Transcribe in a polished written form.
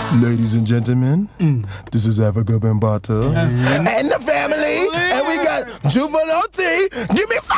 Ladies and gentlemen, this is Africa Bambata and the family, and we got Juvenile T. Give me